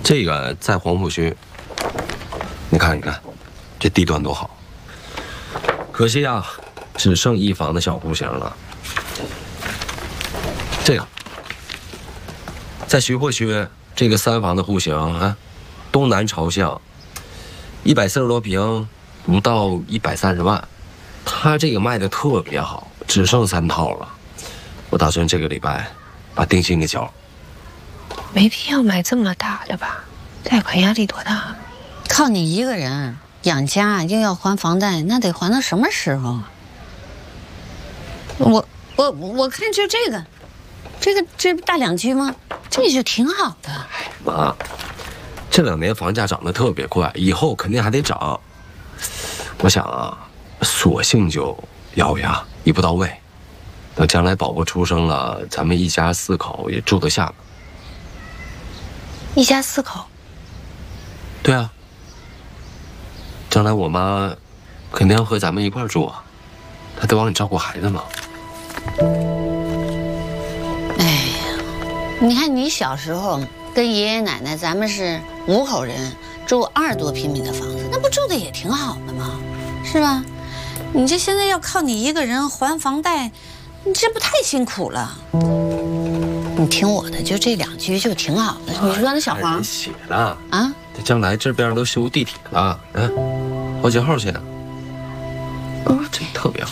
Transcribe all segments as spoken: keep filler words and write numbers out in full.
这个在黄浦区，你看，你看，这地段多好。可惜啊，只剩一房的小户型了。这个在徐汇区，这个三房的户型啊，东南朝向，一百四十多平，不到一百三十万。他这个卖的特别好，只剩三套了。我打算这个礼拜把定金给交了。 没必要买这么大的吧？贷款压力多大？ 靠你一个人养家，又要还房贷，那得还到什么时候啊？我我我看就这个，这个这大两居吗？这就挺好的。 妈，这两年房价涨得特别快，以后肯定还得涨。我想啊，索性就咬牙一步到位，等将来宝宝出生了，咱们一家四口也住得下了。 一家四口， 对啊，将来我妈肯定要和咱们一块儿住啊，她得帮你照顾孩子嘛。 哎呀，你看你小时候跟爷爷奶奶，咱们是五口人，住二十多平米的房子，那不住的也挺好的吗？是吧？你这现在要靠你一个人还房贷，你这不太辛苦了？ 你听我的，就这两居就挺好的。你说那小黄写了啊， 这将来这边都修地铁了，嗯，好几号去？啊，这特别好。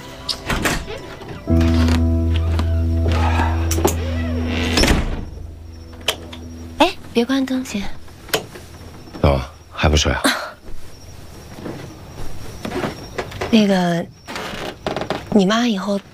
哎，别关灯先。 哦，还不睡啊？ 那个，你妈以后